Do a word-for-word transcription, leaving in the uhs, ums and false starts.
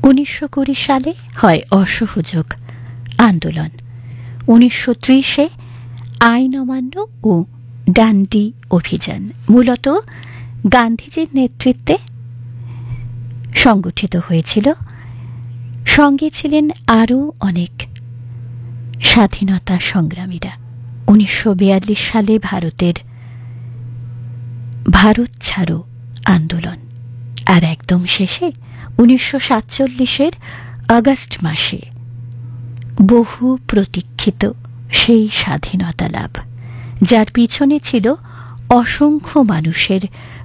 উনিশশো কুড়ি সালে হয় অসহযোগ আন্দোলন। উনিশশো ত্রিশে আইন অমান্য ও ডান্ডি অভিযান মূলত গান্ধীজির নেতৃত্বে সংগঠিত হয়েছিল। সঙ্গে ছিলেন আরও অনেক স্বাধীনতা সংগ্রামীরা। উনিশশো বিয়াল্লিশ সালে ভারতের ভারত ছাড়ো আন্দোলন, আর একদম শেষে উনিশশো সাতচল্লিশের আগস্ট মাসে বহু প্রতীক্ষিত সেই স্বাধীনতা লাভ, যার পিছনে ছিল অসংখ্য মানুষের